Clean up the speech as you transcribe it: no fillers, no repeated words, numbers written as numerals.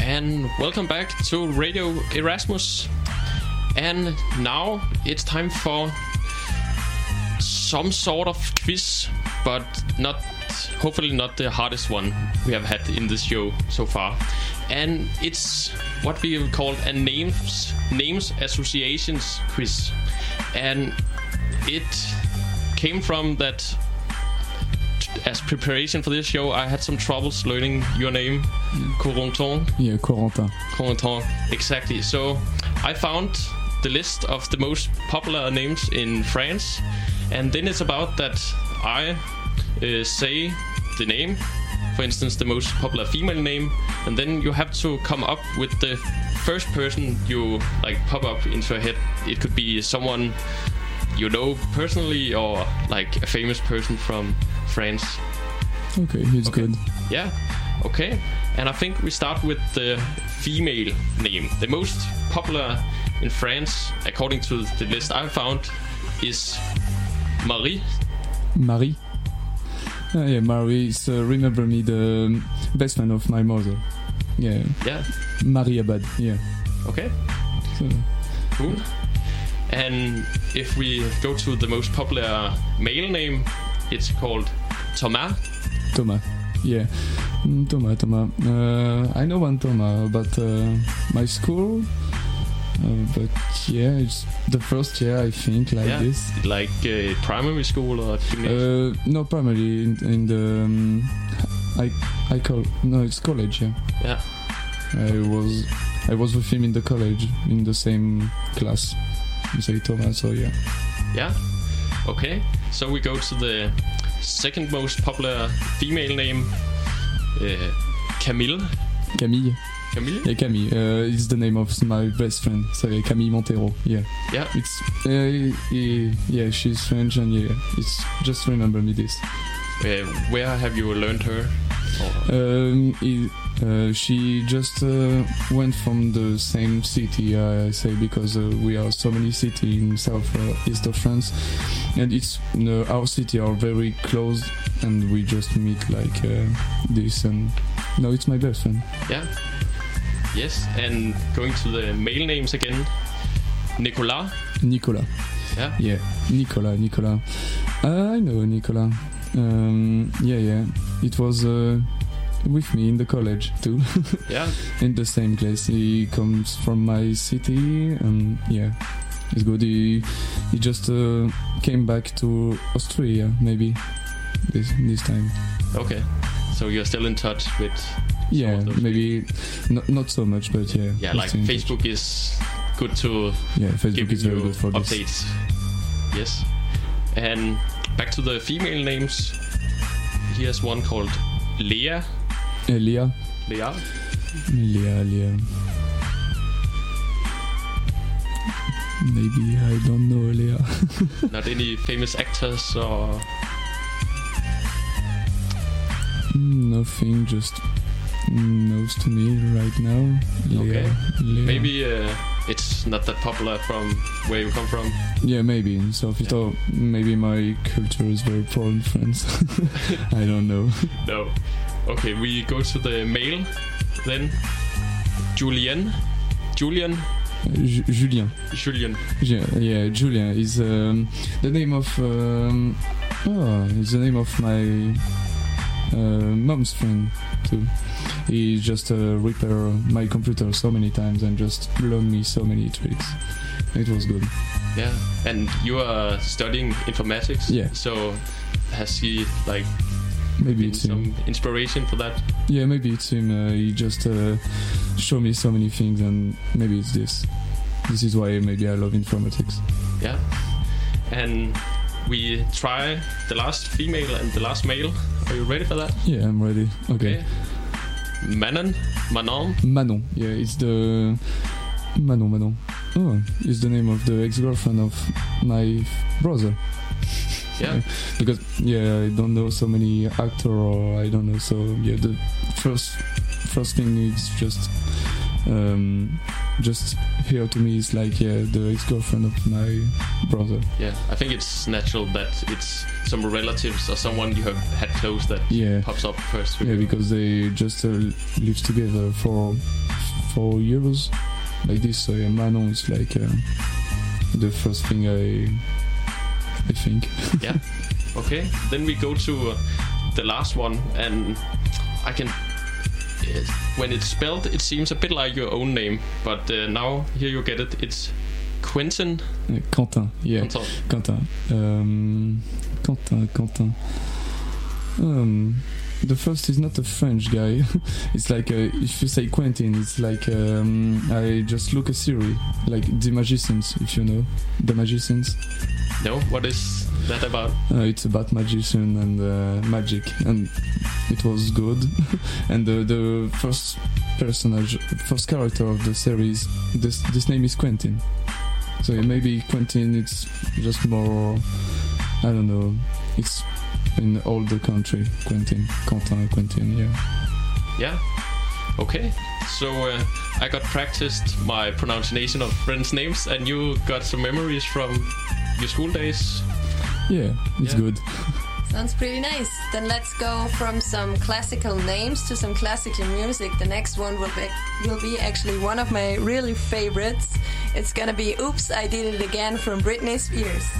and welcome back to Radio Erasmus. And now it's time for some sort of quiz, but hopefully not the hardest one we have had in this show so far. And it's what we have called a names associations quiz. And it came from that, as preparation for this show, I had some troubles learning your name, Corentin. Yeah, Corentin. Corentin, exactly. So I found the list of the most popular names in France, and then it's about that I say the name, for instance, the most popular female name, and then you have to come up with the first person you like pop up into your head. It could be someone you know personally, or like a famous person from France. Okay, he's good. Yeah, okay. And I think we start with the female name. The most popular in France, according to the list I found, is Marie. Marie? Yeah, Marie is, remember me, the best friend of my mother. Yeah. Yeah. Marie Abad, yeah. Okay. So. Cool. And if we go to the most popular male name, it's called Thomas. Thomas, yeah. Thomas. I know one Thomas about my school, but yeah, it's the first year I think like this. Like primary school or no, primary in the it's college. Yeah. Yeah. I was with him in the college in the same class. You say Thomas, so yeah. Yeah. Okay. So we go to the second most popular female name, Camille. Camille. Camille? Yeah, Camille. It's the name of my best friend. So Camille Montero. Yeah. Yeah. It's yeah, she's French, and yeah, it's just remember me this. Where have you learned her? She just went from the same city, I say, because we are so many cities in south east of France, and it's our city are very close, and we just meet like this, and no, it's my best friend. Yeah. Yes, and going to the male names again, Nicolas. Yeah. Yeah, Nicolas. I know Nicolas. Yeah. It was with me in the college too. Yeah. In the same class. He comes from my city, and yeah, it's good. He just came back to Austria maybe this time. Okay. So you're still in touch with? Yeah, maybe not so much, but yeah. Yeah, like Facebook is good to. Yeah, Facebook give is very good for updates. This. Yes. And back to the female names. Here's one called Leah. Leah. Leah. Maybe I don't know Leah. Not any famous actors or? Nothing, just knows to me right now. Okay. Leah. Maybe it's not that popular from where you come from. Yeah, maybe in South East. Or maybe my culture is very poor in France. I don't know. No. Okay, we go to the male then. Julien. Julien. Yeah, Julien is the name of. It's the name of my mom's friend too. He just repair my computer so many times and just learned me so many tricks. It was good. Yeah, and you are studying informatics. Yeah. So has he like maybe it's some him. Inspiration for that? Yeah, maybe it's him. He just showed me so many things, and maybe it's this. This is why maybe I love informatics. Yeah. And we try the last female and the last male. Are you ready for that? Yeah, I'm ready. Okay. Manon. Yeah, it's the Manon. Oh, it's the name of the ex-girlfriend of my brother. Yeah. Because I don't know so many actors, or I don't know. So yeah, the first thing is just just here to me is like the ex-girlfriend of my brother. Yeah, I think it's natural that it's some relatives or someone you have had close that pops up first. Yeah, because they just live together for 4 years like this. So Manon is like the first thing I think. Yeah. Okay. Then we go to the last one, and I can. When it's spelled, it seems a bit like your own name, but now here you get it. It's Quentin. Quentin. Yeah. Quentin. Quentin. The first is not a French guy. It's like if you say Quentin, it's like I just look a series like The Magicians, if you know The Magicians. No, what is that about? It's about magician and magic, and it was good. And the first character of the series, this name is Quentin. So maybe Quentin, it's just more, I don't know, it's in all the country. Quentin, yeah. Yeah. Okay. So I got practiced my pronunciation of French names, and you got some memories from your school days. Yeah, it's good. Sounds pretty nice. Then let's go from some classical names to some classical music. The next one will be actually one of my really favorites. It's gonna be "Oops, I Did It Again" from Britney Spears.